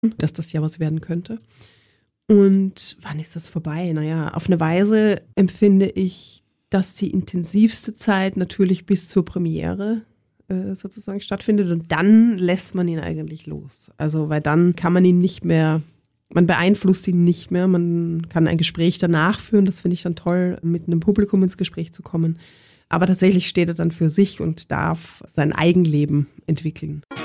dass das ja was werden könnte. Und wann ist das vorbei? Naja, auf eine Weise empfinde ich, dass die intensivste Zeit natürlich bis zur Premiere sozusagen stattfindet und dann lässt man ihn eigentlich los. Also, weil dann kann man ihn nicht mehr, man beeinflusst ihn nicht mehr, man kann ein Gespräch danach führen, das finde ich dann toll, mit einem Publikum ins Gespräch zu kommen. Aber tatsächlich steht er dann für sich und darf sein Eigenleben entwickeln.